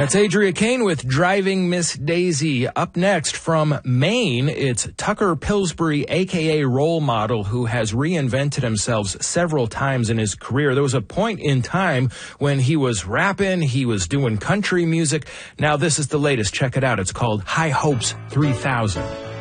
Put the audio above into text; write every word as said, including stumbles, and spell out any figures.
That's Adria Kane with Driving Miss Daisy. Up next from Maine, it's Tucker Pillsbury, a k a. Role Model, who has reinvented himself several times in his career. There was a point in time when he was rapping, he was doing country music. Now this is the latest. Check it out. It's called High Hopes three thousand.